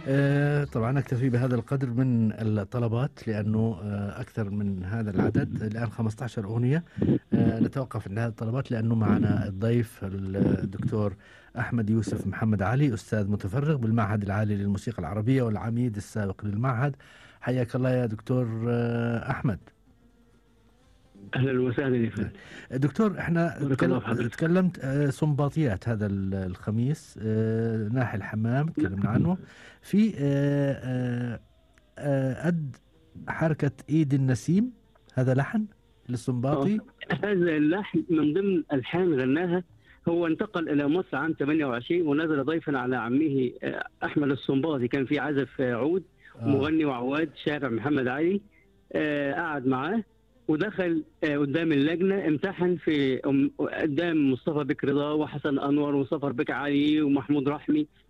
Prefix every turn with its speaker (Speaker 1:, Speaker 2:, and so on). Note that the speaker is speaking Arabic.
Speaker 1: طبعا أكتفي بهذا القدر من الطلبات لأنه أكثر من هذا العدد الآن 15 أغنية. نتوقف عند هذه الطلبات لأنه معنا الضيف الدكتور أحمد يوسف محمد علي، أستاذ متفرغ بالمعهد العالي للموسيقى العربية والعميد السابق للمعهد. حياك الله يا دكتور أحمد.
Speaker 2: اهلا وسهلا يا فندم.
Speaker 1: دكتور، احنا تكلمت سنباطيات هذا الخميس، ناحي الحمام تكلمنا عنه في قد حركة ايد النسيم، هذا لحن للسنباطي.
Speaker 2: هذا اللحن من ضمن الحان غناها. هو انتقل الى مصر عام 28 ونزل ضيفا على عمه احمد السنباطي، كان في عازف عود مغني وعواد شارع محمد علي. قعد معاه ودخل قدام اللجنة، امتحن في قدام مصطفى بك رضا وحسن أنور وصفر بك علي ومحمود رحمي